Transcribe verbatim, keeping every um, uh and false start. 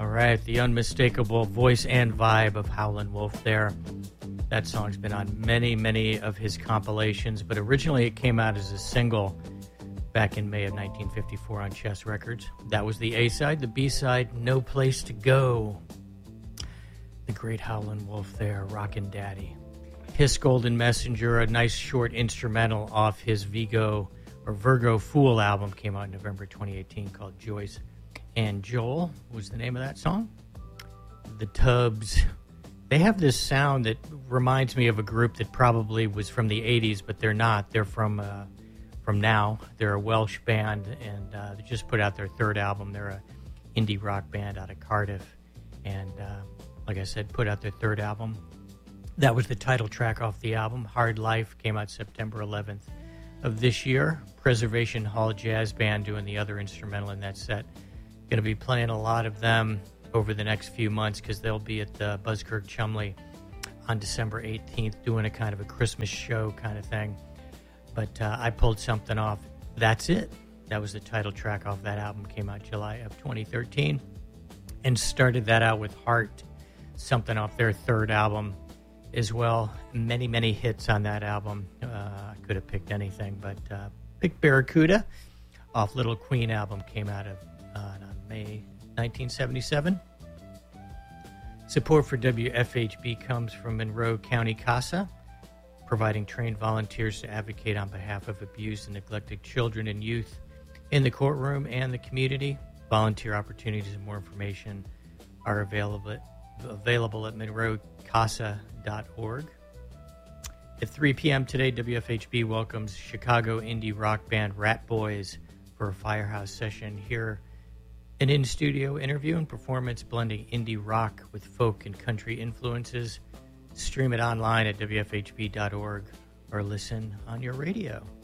All right, the unmistakable voice and vibe of Howlin' Wolf there. That song's been on many, many of his compilations, but originally it came out as a single back in May of nineteen fifty-four on Chess Records. That was the A-side. The B-side, No Place to Go. The great Howlin' Wolf there, Rockin' Daddy. Hiss Golden Messenger, a nice short instrumental off his Vigo or Virgo Fool album, came out in November twenty eighteen, called Joyce and Joel was the name of that song. The Tubs, they have this sound that reminds me of a group that probably was from the eighties, but they're not. They're from uh, from now. They're a Welsh band, and uh, they just put out their third album. They're a indie rock band out of Cardiff, and uh, like I said, put out their third album. That was the title track off the album. Hard Life came out September eleventh of this year. Preservation Hall Jazz Band doing the other instrumental in that set. Going to be playing a lot of them over the next few months because they'll be at the Buzzkirk Chumley on December eighteenth doing a kind of a Christmas show kind of thing. But uh, I pulled something off. That's It. That was the title track off that album. Came out July of twenty thirteen. And started that out with Heart, something off their third album as well. Many, many hits on that album. Uh, I could have picked anything, but uh, picked Barracuda off Little Queen album. Came out of uh, on May nineteen seventy-seven. Support for W F H B comes from Monroe County CASA, providing trained volunteers to advocate on behalf of abused and neglected children and youth in the courtroom and the community. Volunteer opportunities and more information are available available at monroe casa dot org. At three p.m. today, W F H B welcomes Chicago indie rock band Rat Boys for a Firehouse session. Here, an in-studio interview and performance blending indie rock with folk and country influences. Stream it online at W F H B dot org or listen on your radio.